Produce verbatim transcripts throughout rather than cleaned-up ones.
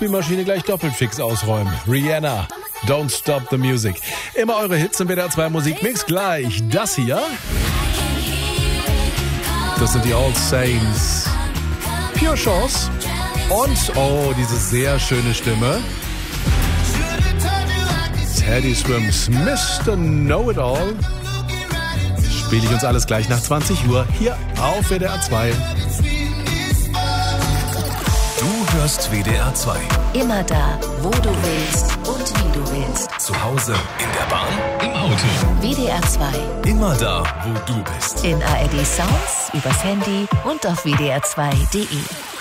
Spülmaschine gleich doppelt fix ausräumen. Rihanna, Don't Stop the Music. Immer eure Hits im W D R zwei Musikmix. Gleich das hier. Das sind die Old Saints. Pure Chance. Und, oh, diese sehr schöne Stimme. Teddy Swims, Mister Know-It-All. Spiele ich uns alles gleich nach zwanzig Uhr hier auf W D R zwei. Du hörst W D R zwei. Immer da, wo du willst und wie du willst. Zu Hause, in der Bahn, im Auto. W D R zwei. Immer da, wo du bist. In A R D Sounds, übers Handy und auf W D R zwei Punkt de.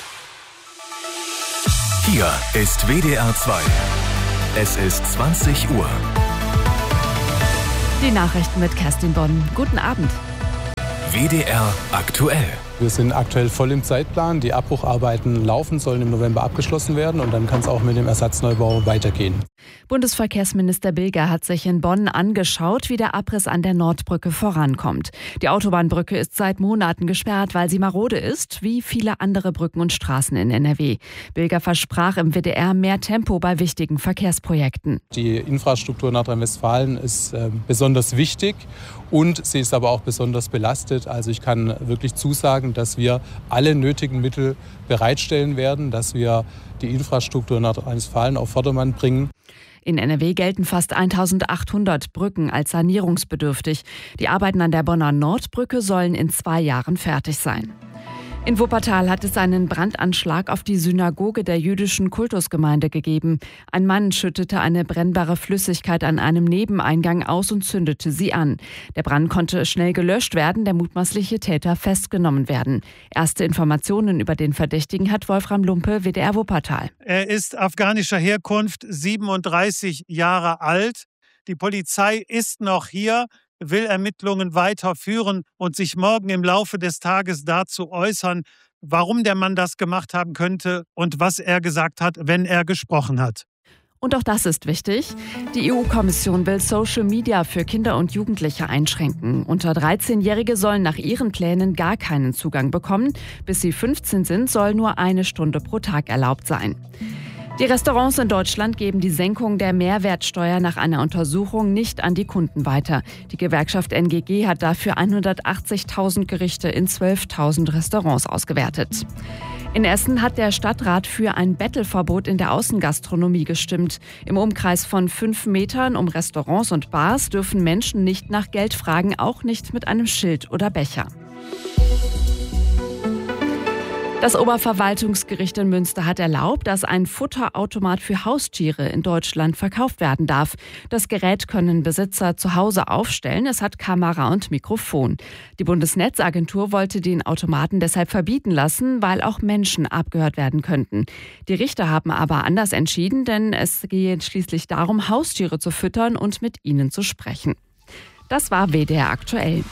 Hier ist W D R zwei. Es ist zwanzig Uhr. Die Nachrichten mit Kerstin Bonn. Guten Abend. W D R aktuell. Wir sind aktuell voll im Zeitplan. Die Abbrucharbeiten laufen, sollen im November abgeschlossen werden und dann kann es auch mit dem Ersatzneubau weitergehen. Bundesverkehrsminister Bilger hat sich in Bonn angeschaut, wie der Abriss an der Nordbrücke vorankommt. Die Autobahnbrücke ist seit Monaten gesperrt, weil sie marode ist, wie viele andere Brücken und Straßen in N R W. Bilger versprach im W D R mehr Tempo bei wichtigen Verkehrsprojekten. Die Infrastruktur Nordrhein-Westfalen ist äh, besonders wichtig und sie ist aber auch besonders belastet. Also ich kann wirklich zusagen, dass wir alle nötigen Mittel bereitstellen werden, dass wir die Infrastruktur Nordrhein-Westfalen auf Vordermann bringen. In N R W gelten fast eintausendachthundert Brücken als sanierungsbedürftig. Die Arbeiten an der Bonner Nordbrücke sollen in zwei Jahren fertig sein. In Wuppertal hat es einen Brandanschlag auf die Synagoge der jüdischen Kultusgemeinde gegeben. Ein Mann schüttete eine brennbare Flüssigkeit an einem Nebeneingang aus und zündete sie an. Der Brand konnte schnell gelöscht werden, der mutmaßliche Täter festgenommen werden. Erste Informationen über den Verdächtigen hat Wolfram Lumpe, W D R Wuppertal. Er ist afghanischer Herkunft, siebenunddreißig Jahre alt. Die Polizei ist noch hier, will Ermittlungen weiterführen und sich morgen im Laufe des Tages dazu äußern, warum der Mann das gemacht haben könnte und was er gesagt hat, wenn er gesprochen hat. Und auch das ist wichtig. Die E U-Kommission will Social Media für Kinder und Jugendliche einschränken. Unter dreizehnjährige sollen nach ihren Plänen gar keinen Zugang bekommen. Bis sie fünfzehn sind, soll nur eine Stunde pro Tag erlaubt sein. Die Restaurants in Deutschland geben die Senkung der Mehrwertsteuer nach einer Untersuchung nicht an die Kunden weiter. Die Gewerkschaft N G G hat dafür hundertachtzigtausend Gerichte in zwölftausend Restaurants ausgewertet. In Essen hat der Stadtrat für ein Bettelverbot in der Außengastronomie gestimmt. Im Umkreis von fünf Metern um Restaurants und Bars dürfen Menschen nicht nach Geld fragen, auch nicht mit einem Schild oder Becher. Das Oberverwaltungsgericht in Münster hat erlaubt, dass ein Futterautomat für Haustiere in Deutschland verkauft werden darf. Das Gerät können Besitzer zu Hause aufstellen. Es hat Kamera und Mikrofon. Die Bundesnetzagentur wollte den Automaten deshalb verbieten lassen, weil auch Menschen abgehört werden könnten. Die Richter haben aber anders entschieden, denn es gehe schließlich darum, Haustiere zu füttern und mit ihnen zu sprechen. Das war W D R aktuell.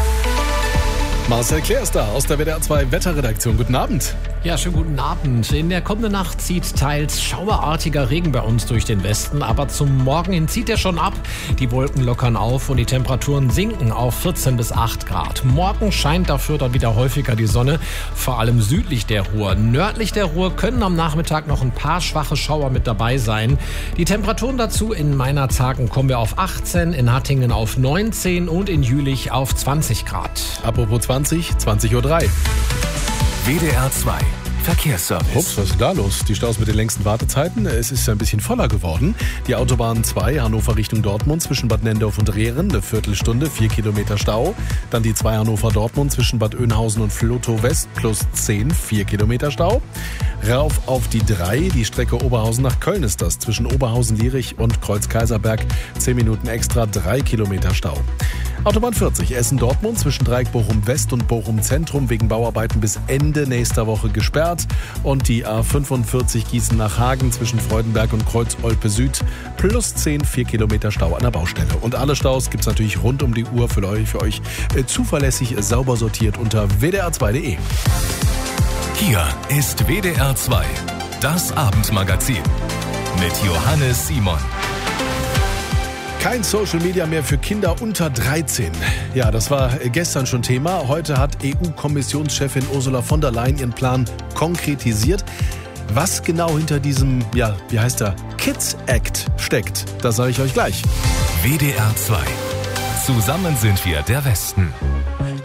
Marcel Klärster aus der W D R zwei Wetterredaktion. Guten Abend. Ja, schönen guten Abend. In der kommenden Nacht zieht teils schauerartiger Regen bei uns durch den Westen, aber zum Morgen hin zieht er schon ab. Die Wolken lockern auf und die Temperaturen sinken auf vierzehn bis acht Grad. Morgen scheint dafür dann wieder häufiger die Sonne, vor allem südlich der Ruhr. Nördlich der Ruhr können am Nachmittag noch ein paar schwache Schauer mit dabei sein. Die Temperaturen dazu in Meinerzhagen kommen wir auf achtzehn, in Hattingen auf neunzehn und in Jülich auf zwanzig Grad. Apropos zwanzig, zwanzig Uhr drei. W D R zwei Verkehrsservice. Ups, was ist da los? Die Staus mit den längsten Wartezeiten. Es ist ein bisschen voller geworden. Die Autobahn zwei, Hannover Richtung Dortmund zwischen Bad Nendorf und Rehren, eine Viertelstunde, vier Kilometer Stau. Dann die zwei Hannover-Dortmund zwischen Bad Oeynhausen und Flotow West plus zehn, vier Kilometer Stau. Rauf auf die drei, die Strecke Oberhausen nach Köln ist das. Zwischen Oberhausen-Lierich und Kreuz-Kaiserberg, zehn Minuten extra, drei Kilometer Stau. Autobahn vierzig, Essen-Dortmund zwischen Dreieck Bochum-West und Bochum-Zentrum wegen Bauarbeiten bis Ende nächster Woche gesperrt. Und die A fünfundvierzig Gießen nach Hagen zwischen Freudenberg und Kreuz-Olpe Süd plus zehn, vier Kilometer Stau an der Baustelle. Und alle Staus gibt's natürlich rund um die Uhr für euch, für euch äh, zuverlässig sauber sortiert unter w d r zwei punkt de. Hier ist W D R zwei, das Abendmagazin mit Johannes Simon. Kein Social Media mehr für Kinder unter dreizehn. Ja, das war gestern schon Thema. Heute hat E U-Kommissionschefin Ursula von der Leyen ihren Plan konkretisiert. Was genau hinter diesem, ja, wie heißt der, Kids Act steckt, das sage ich euch gleich. W D R zwei. Zusammen sind wir der Westen.